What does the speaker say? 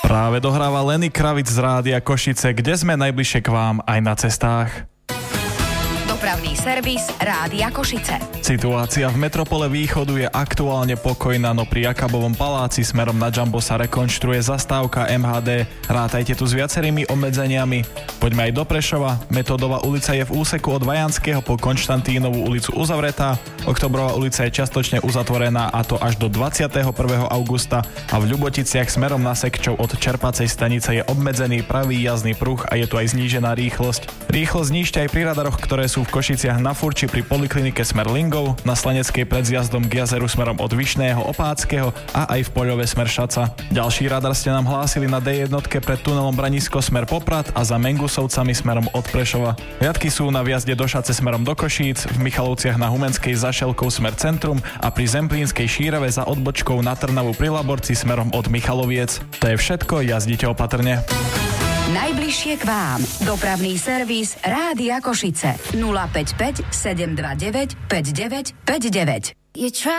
Práve dohráva Lenny Kravitz z Rádia Košice, kde sme najbližšie k vám aj na cestách. Dopravný servis Rádia Košice. Situácia v metropole Východu je aktuálne pokojná, no pri Jakabovom paláci smerom na Jumbo sa rekonštruuje zastávka MHD. Rátajte tu s viacerými obmedzeniami. Poďme aj do Prešova. Metodová ulica je v úseku od Vajanského po Konštantínovú ulicu uzavretá. Oktobrová ulica je čiastočne uzatvorená, a to až do 21. augusta, a v Ľuboticiach smerom na Sekčov od čerpacej stanice je obmedzený pravý jazdný pruh a je tu aj znížená rýchlosť. Rýchlosť znížte aj pri radaroch, ktoré sú v Košiciach na Furči pri poliklinike smer Lingov, na Slaneckej pred zjazdom k jazeru smerom od Vyšného Opáckého a aj v Poľove smer Šaca. Ďalší radar ste nám hlásili na D1 pred tunelom Branisko smer Poprad a za Mengusovcami smerom od Prešova. Riadky sú na vjazde do Šace smerom do Košíc, v Michalovciach na Humenskej za Šelkou smer Centrum a pri Zemplínskej Šírave za odbočkou na Trnavu pri Laborci smerom od Michaloviec. To je všetko, jazdite opatrne. Najbližšie k vám. Dopravný servis Rádia Košice. 055 729 5959.